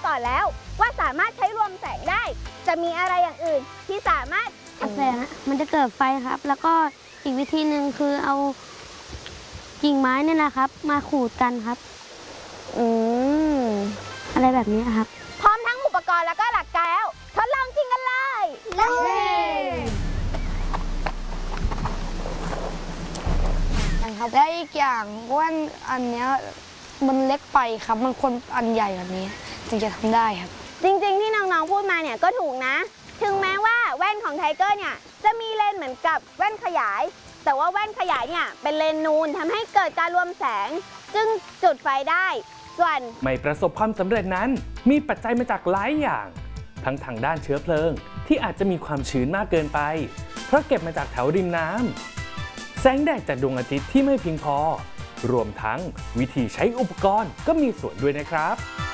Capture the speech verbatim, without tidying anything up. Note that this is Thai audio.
ก่อนแล้วว่าสามารถใช้รวมแสงได้จะมีอะไรอย่างอื่นที่สามารถแสงมันจะเกิดไฟครับแล้วก็อีกวิธีหนึ่งคือเอากิ่งไม้เนี่ยนะครับมาขูดกันครับอืมอะไรแบบนี้ครับพร้อมทั้งอุปกรณ์แล้วก็หลักการแล้วทดลองจริงกันเลยเย้ครับและอีกอย่างแว่นอันนี้มันเล็กไปครับมันควรอันใหญ่แบบนี้ถึงจะทำได้ครับจริงๆที่น้องๆพูดมาเนี่ยก็ถูกนะถึงแม้ว่าแว่นของไทเกอร์เนี่ยจะมีเลนส์เหมือนกับแว่นขยายแต่ว่าแว่นขยายเนี่ยเป็นเลนส์นูนทำให้เกิดการรวมแสงจึงจุดไฟได้ส่วนไม่ประสบความสำเร็จนั้นมีปัจจัยมาจากหลายอย่างทั้งทางด้านเชื้อเพลิงที่อาจจะมีความชื้นมากเกินไปเพราะเก็บมาจากแถวริมน้ำแสงแดดจากดวงอาทิตย์ที่ไม่เพียงพอรวมทั้งวิธีใช้อุปกรณ์ก็มีส่วนด้วยนะครับ